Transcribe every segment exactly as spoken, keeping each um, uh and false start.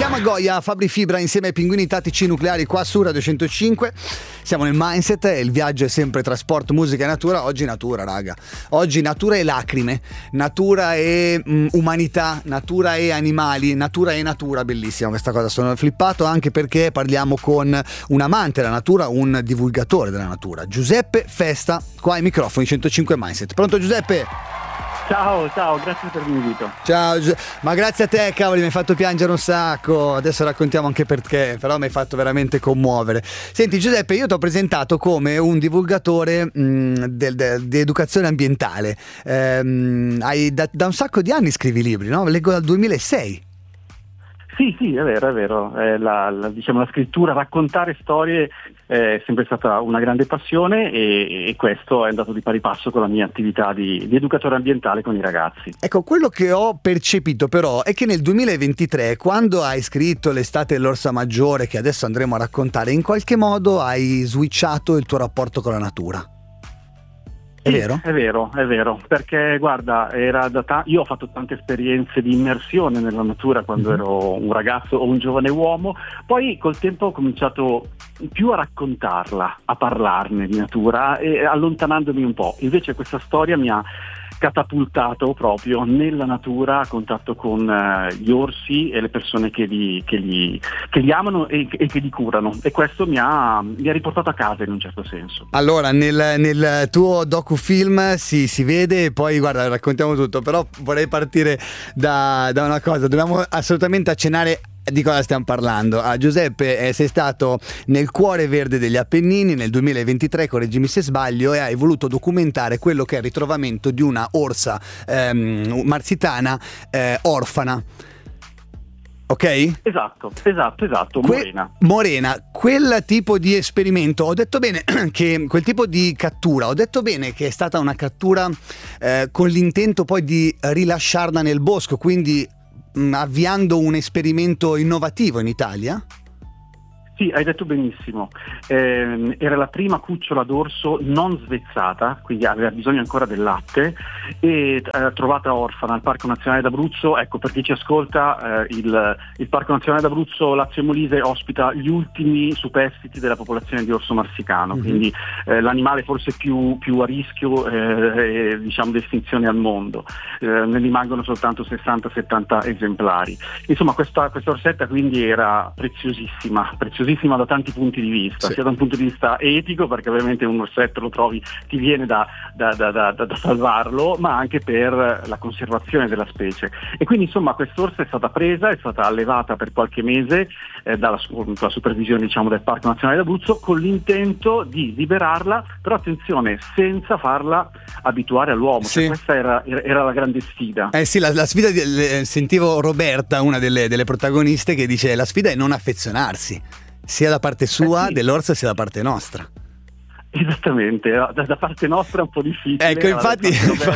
chiama Goya, Fabri Fibra insieme ai Pinguini Tattici Nucleari qua su Radio centocinque. Siamo nel Mindset e il viaggio è sempre tra sport, musica e natura. Oggi natura, raga. Oggi natura e lacrime, natura e mh, umanità, natura e animali, natura e natura. Bellissima questa cosa, sono flippato anche perché parliamo con un amante della natura, un divulgatore della natura, Giuseppe Festa, qua ai microfoni centocinque Mindset. Pronto Giuseppe? Ciao, ciao, grazie per l'invito. Ciao, ma grazie a te, cavoli, mi hai fatto piangere un sacco. Adesso raccontiamo anche perché, però mi hai fatto veramente commuovere. Senti Giuseppe, io ti ho presentato come un divulgatore mh, del, del, di educazione ambientale. Ehm, hai, da, da un sacco di anni scrivi libri, no? Leggo dal duemilasei. Sì, sì, è vero, è vero. Eh, la, la, diciamo, la scrittura, raccontare storie è sempre stata una grande passione e, e questo è andato di pari passo con la mia attività di, di educatore ambientale con i ragazzi. Ecco, quello che ho percepito però è che nel duemilaventitré, quando hai scritto L'estate dell'Orsa Maggiore, che adesso andremo a raccontare, in qualche modo hai switchato il tuo rapporto con la natura. È Sì, vero? È vero, è vero, perché guarda, era da ta- io ho fatto tante esperienze di immersione nella natura quando mm-hmm. ero un ragazzo o un giovane uomo, poi col tempo ho cominciato più a raccontarla, a parlarne di natura e allontanandomi un po'. Invece questa storia mi ha catapultato proprio nella natura, a contatto con uh, gli orsi e le persone che li, che li, che li amano e, e che li curano, e questo mi ha, mi ha riportato a casa in un certo senso. Allora nel, nel tuo docufilm si, si vede, e poi guarda raccontiamo tutto, però vorrei partire da, da una cosa, dobbiamo assolutamente accennare di cosa stiamo parlando. Ah, Giuseppe, eh, sei stato nel cuore verde degli Appennini nel duemilaventitré, correggimi se sbaglio, e hai voluto documentare quello che è il ritrovamento di una orsa ehm, marsitana eh, orfana. Ok? Esatto, esatto, esatto, Que- Morena. Morena, quel tipo di esperimento, ho detto bene che quel tipo di cattura, ho detto bene che è stata una cattura eh, con l'intento poi di rilasciarla nel bosco, quindi avviando un esperimento innovativo in Italia? Sì, hai detto benissimo. Eh, era la prima cucciola d'orso non svezzata, quindi aveva bisogno ancora del latte, e eh, trovata orfana al Parco Nazionale d'Abruzzo. Ecco, per chi ci ascolta, eh, il, il Parco Nazionale d'Abruzzo Lazio Molise ospita gli ultimi superstiti della popolazione di orso marsicano, mm-hmm. quindi eh, l'animale forse più, più a rischio eh, diciamo di estinzione al mondo. Eh, ne rimangono soltanto sessanta settanta esemplari. Insomma, questa, questa orsetta quindi era preziosissima, preziosissima da tanti punti di vista, sì. sia da un punto di vista etico, perché ovviamente un orsetto lo trovi, ti viene da, da, da, da, da salvarlo, ma anche per la conservazione della specie. E quindi insomma quest'orsa è stata presa, è stata allevata per qualche mese eh, dalla, dalla supervisione diciamo del Parco Nazionale d'Abruzzo, con l'intento di liberarla, però attenzione, senza farla abituare all'uomo. Sì. Cioè, questa era, era la grande sfida. Eh sì, la, la sfida di, le, sentivo Roberta, una delle, delle protagoniste, che dice la sfida è non affezionarsi, sia da parte sua, eh sì. dell'orsa, sia da parte nostra. Esattamente, da, da parte nostra è un po' difficile. Ecco, infatti,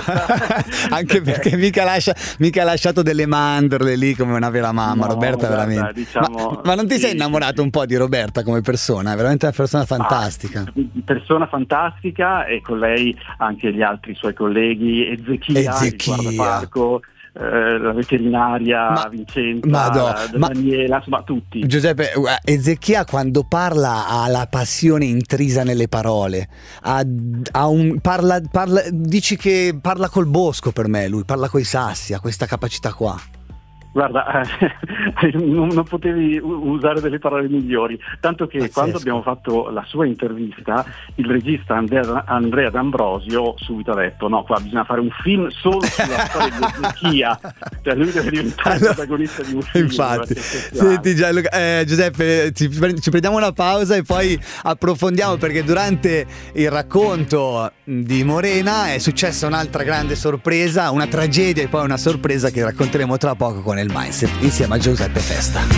anche perché mica lascia, mica ha lasciato delle mandorle lì come una vera mamma, no, Roberta, guarda, veramente. Diciamo, ma, ma non ti sì, sei innamorato sì. un po' di Roberta come persona? È veramente una persona fantastica. Ah, persona fantastica, e con lei anche gli altri suoi colleghi, Ezechia, il guardaparco, Eh, la veterinaria, ma, Vincenza, la, ma, Daniela, insomma tutti. Giuseppe, Ezechia quando parla ha la passione intrisa nelle parole, ha, ha un, parla, parla, dici che parla col bosco, per me lui parla coi sassi, ha questa capacità qua. Guarda, eh, non, non potevi usare delle parole migliori, tanto che Pazzesco. Quando abbiamo fatto la sua intervista, il regista Andrea, Andrea D'Ambrosio subito ha detto no, qua bisogna fare un film solo sulla storia di Ezechia, cioè lui deve diventare allora, il protagonista di un film. Infatti, senti Gianluca, eh, Giuseppe, ci, ci prendiamo una pausa e poi approfondiamo, perché durante il racconto di Morena è successa un'altra grande sorpresa, una tragedia e poi una sorpresa che racconteremo tra poco con il Mindset insieme a Giuseppe Festa.